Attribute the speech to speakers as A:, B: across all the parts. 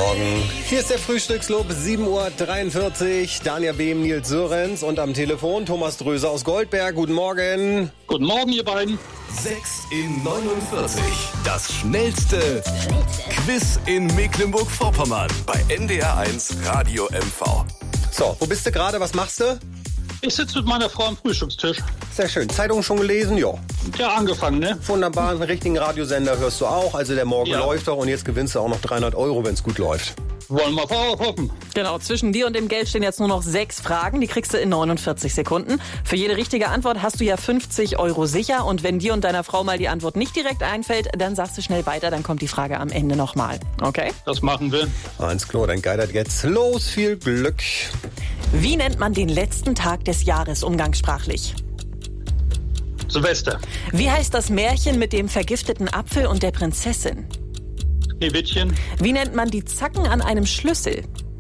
A: Morgen. Hier ist der Frühstückslob, 7.43 Uhr. Daniel Behm, Nils Sörenz und am Telefon Thomas Dröser aus Goldberg. Guten Morgen.
B: Guten Morgen, ihr beiden.
C: 6 in 49. Das schnellste Quiz in Mecklenburg-Vorpommern bei NDR1 Radio MV.
A: So, wo bist du gerade? Was machst du?
B: Ich sitze mit meiner Frau am Frühstückstisch.
A: Sehr schön. Zeitung schon gelesen? Ja.
B: Ja, angefangen, ne?
A: Wunderbar. Einen richtigen Radiosender hörst du auch. Also der Morgen
B: Ja.
A: läuft doch und jetzt gewinnst du auch noch 300 €, wenn es gut läuft.
B: Wollen wir hoffen.
D: Genau, zwischen dir und dem Geld stehen jetzt nur noch 6 Fragen. Die kriegst du in 49 Sekunden. Für jede richtige Antwort hast du ja 50 € sicher. Und wenn dir und deiner Frau mal die Antwort nicht direkt einfällt, dann sagst du schnell weiter, dann kommt die Frage am Ende nochmal. Okay?
B: Das machen wir.
A: Alles klar, dann geitert jetzt los. Viel Glück.
D: Wie nennt man den letzten Tag des Jahres umgangssprachlich?
B: Silvester.
D: Wie heißt das Märchen mit dem vergifteten Apfel und der Prinzessin?
B: Schneewittchen.
D: Wie nennt man die Zacken an einem Schlüssel?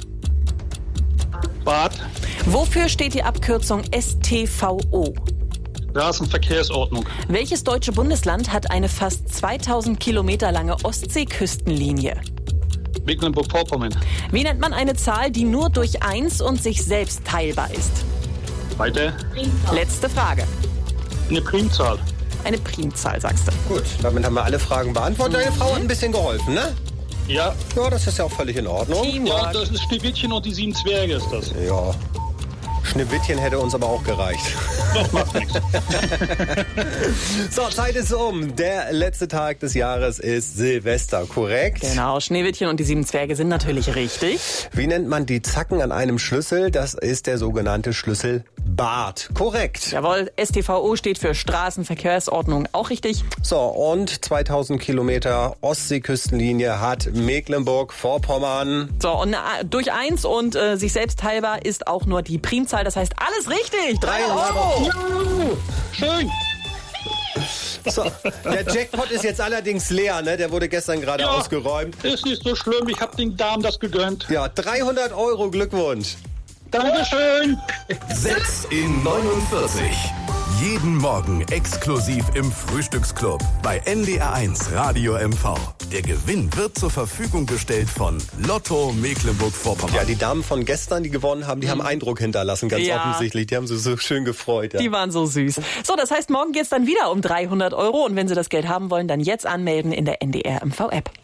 B: Bad.
D: Wofür steht die Abkürzung STVO?
B: Straßenverkehrsordnung.
D: Welches deutsche Bundesland hat eine fast 2000 Kilometer lange Ostseeküstenlinie?
B: Mecklenburg-Vorpommern.
D: Wie nennt man eine Zahl, die nur durch 1 und sich selbst teilbar ist?
B: Weiter.
D: Letzte Frage.
B: Eine Primzahl.
D: Eine Primzahl, sagst du.
A: Gut, damit haben wir alle Fragen beantwortet. Deine Frau hat ein bisschen geholfen, ne?
B: Ja.
A: Ja, das ist ja auch völlig in Ordnung.
B: Ja,
D: Teamwork.
B: das ist Schneewittchen und die 7 Zwerge ist das.
A: Ja. Schneewittchen hätte uns aber auch gereicht.
B: Doch, macht nichts.
A: So, Zeit ist um. Der letzte Tag des Jahres ist Silvester, korrekt?
D: Genau, Schneewittchen und die 7 Zwerge sind natürlich richtig.
A: Wie nennt man die Zacken an einem Schlüssel? Das ist der sogenannte Schlüsselbart. Korrekt.
D: Jawohl, STVO steht für Straßenverkehrsordnung, auch richtig.
A: So, und 2000 Kilometer Ostseeküstenlinie hat Mecklenburg-Vorpommern.
D: So, und durch 1 und sich selbst teilbar ist auch nur die Primzahl. Das heißt, alles richtig. 300 €.
B: Schön.
A: So, der Jackpot ist jetzt allerdings leer, ne? Der wurde gestern gerade ausgeräumt.
B: Ist nicht so schlimm. Ich hab den Damen das gegönnt.
A: Ja, 300 €, Glückwunsch.
B: Dankeschön.
C: 6 in 49. Jeden Morgen exklusiv im Frühstücksclub bei NDR1 Radio MV. Der Gewinn wird zur Verfügung gestellt von Lotto Mecklenburg-Vorpommern.
A: Ja, die Damen von gestern, die gewonnen haben, die haben Eindruck hinterlassen, ganz
D: Ja.
A: offensichtlich. Die haben sich so schön gefreut. Ja.
D: Die waren so süß. So, das heißt, morgen geht's dann wieder um 300 € und wenn Sie das Geld haben wollen, dann jetzt anmelden in der NDR MV App.